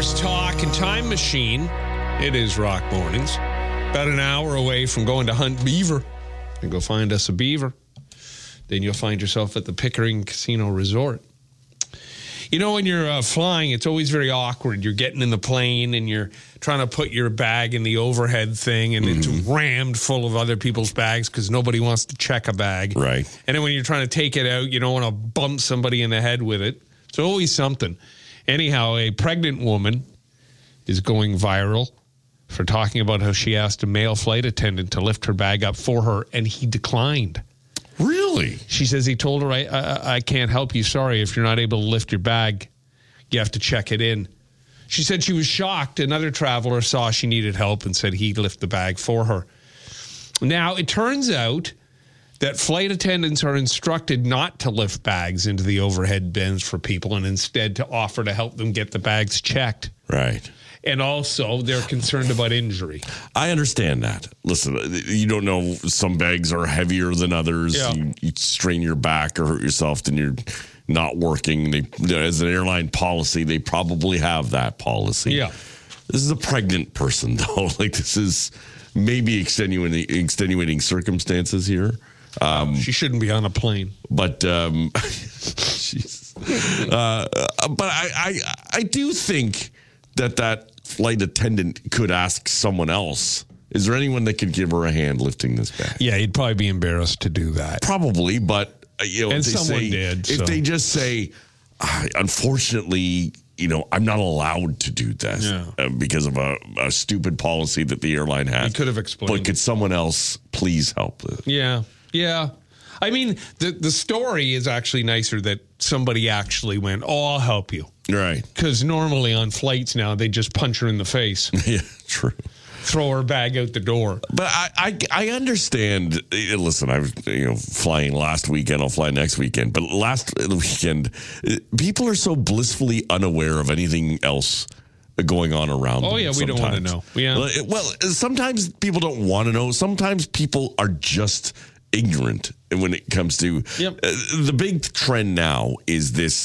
Cars Talk and Time Machine. It is Rock Mornings. About an hour away from going to hunt beaver and go find us a beaver. Then you'll find yourself at the Pickering Casino Resort. You know, when you're flying, it's always very awkward. You're getting in the plane and you're trying to put your bag in the overhead thing, and it's rammed full of other people's bags because nobody wants to check a bag. Right. And then when you're trying to take it out, you don't want to bump somebody in the head with it. It's always something. Anyhow, a pregnant woman is going viral for talking about how she asked a male flight attendant to lift her bag up for her, and he declined. Really? She says he told her, I can't help you. Sorry, if you're not able to lift your bag, you have to check it in. She said she was shocked. Another traveler saw she needed help and said he'd lift the bag for her. Now, it turns out that flight attendants are instructed not to lift bags into the overhead bins for people and instead to offer to help them get the bags checked. Right. And also, they're concerned about injury. I understand that. Listen, you don't know, some bags are heavier than others. Yeah. You strain your back or hurt yourself, then you're not working. As an airline policy, they probably have that policy. Yeah. This is a pregnant person, though. Like, this is maybe extenuating circumstances here. She shouldn't be on a plane. But but I do think that flight attendant could ask someone else, is there anyone that could give her a hand lifting this bag? Yeah, he'd probably be embarrassed to do that. Probably, but and someone did. If they just say, unfortunately, I'm not allowed to do this because of a stupid policy that the airline has. He could have explained. But could someone else please help? Yeah. I mean, the story is actually nicer that somebody actually went, I'll help you. Right. Because normally on flights now, they just punch her in the face. Yeah, true. Throw her bag out the door. But I understand. Listen, I was flying last weekend. I'll fly next weekend. But last weekend, people are so blissfully unaware of anything else going on around them. Oh, yeah, we don't want to know. Yeah. Well, sometimes people don't want to know. Sometimes people are just ignorant when it comes to the big trend now is this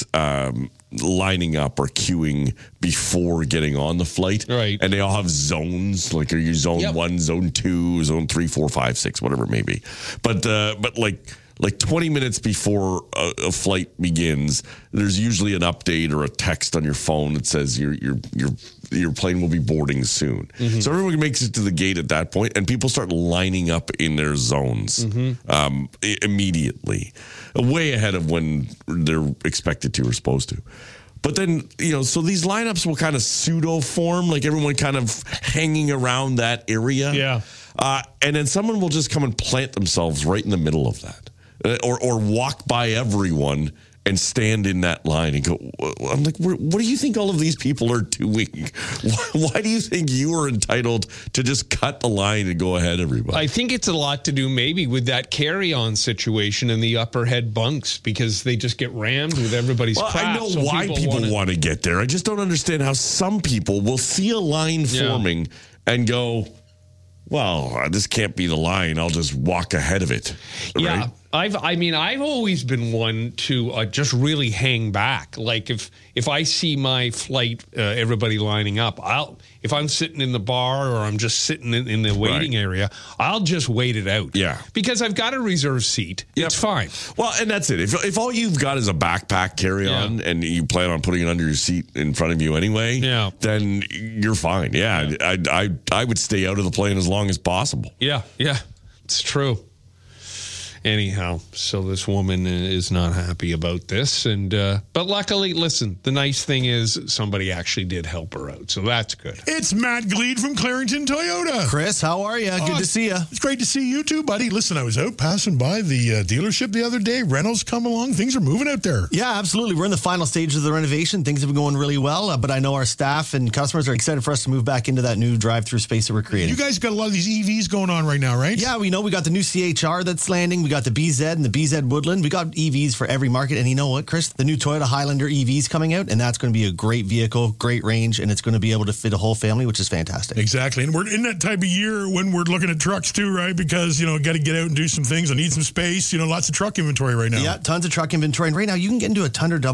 lining up or queuing before getting on the flight. Right. And they all have zones, like are you zone 1, zone 2, zone 3, 4, 5, 6, whatever it may be. But like 20 minutes before a flight begins, there's usually an update or a text on your phone that says your plane will be boarding soon. Mm-hmm. So everyone makes it to the gate at that point, and people start lining up in their zones immediately, way ahead of when they're expected to or supposed to. But then, so these lineups will kind of pseudo form, like everyone kind of hanging around that area. Yeah. And then someone will just come and plant themselves right in the middle of that. Or walk by everyone and stand in that line and go, I'm like, what do you think all of these people are doing? Why do you think you are entitled to just cut the line and go ahead, everybody? I think it's a lot to do maybe with that carry-on situation in the upper head bunks because they just get rammed with everybody's crap. I know why people want to get there. I just don't understand how some people will see a line forming and go, well, this can't be the line. I'll just walk ahead of it. Yeah. Right? I've always been one to just really hang back. Like if I see my flight, everybody lining up, if I'm sitting in the bar or I'm just sitting in the waiting area, I'll just wait it out. Yeah. Because I've got a reserved seat. Yep. It's fine. Well, and that's it. If all you've got is a backpack carry-on and you plan on putting it under your seat in front of you anyway, then you're fine. Yeah. I would stay out of the plane as long as possible. Yeah. It's true. Anyhow, so this woman is not happy about this, but luckily, listen, the nice thing is somebody actually did help her out, so that's good. It's Matt Gleed from Clarington Toyota. Chris, how are you? Good to see you. It's great to see you too, buddy. Listen, I was out passing by the dealership the other day. Reynolds come along. Things are moving out there. Yeah, absolutely. We're in the final stages of the renovation. Things have been going really well, but I know our staff and customers are excited for us to move back into that new drive-through space that we're creating. You guys got a lot of these EVs going on right now, right? Yeah, we got the new CHR that's landing. We got the BZ and the BZ Woodland. We got EVs for every market. And you know what, Chris? The new Toyota Highlander EV's coming out, and that's going to be a great vehicle, great range, and it's going to be able to fit a whole family, which is fantastic. Exactly. And we're in that type of year when we're looking at trucks too, right? Because, got to get out and do some things. I need some space. Lots of truck inventory right now. Yeah, tons of truck inventory. And right now, you can get into a Tundra